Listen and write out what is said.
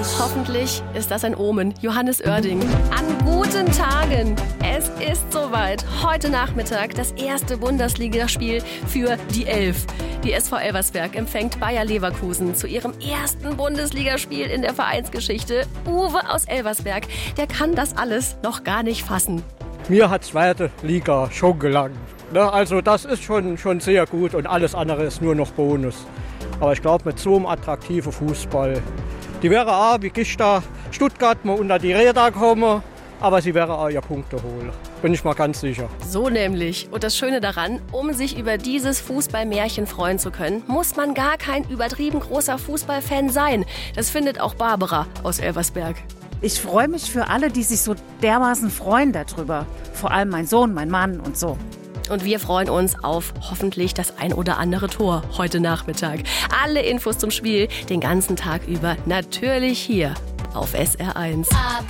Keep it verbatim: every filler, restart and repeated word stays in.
Hoffentlich ist das ein Omen. Johannes Oerding. An guten Tagen. Es ist soweit. Heute Nachmittag das erste Bundesligaspiel für die Elf. Die S V Elversberg empfängt Bayer Leverkusen zu ihrem ersten Bundesligaspiel in der Vereinsgeschichte. Uwe aus Elversberg, der kann das alles noch gar nicht fassen. Mir hat zweite Liga schon gelangt. Also das ist schon, schon sehr gut und alles andere ist nur noch Bonus. Aber ich glaube, mit so einem attraktiven Fußball, die wäre auch wie gestern Stuttgart mal unter die Räder kommen, aber sie wäre auch ihr Punkte holen. Bin ich mal ganz sicher. So nämlich. Und das Schöne daran, um sich über dieses Fußballmärchen freuen zu können, muss man gar kein übertrieben großer Fußballfan sein. Das findet auch Barbara aus Elversberg. Ich freue mich für alle, die sich so dermaßen freuen darüber. Vor allem mein Sohn, mein Mann und so. Und wir freuen uns auf hoffentlich das ein oder andere Tor heute Nachmittag. Alle Infos zum Spiel den ganzen Tag über natürlich hier auf S R eins. Ab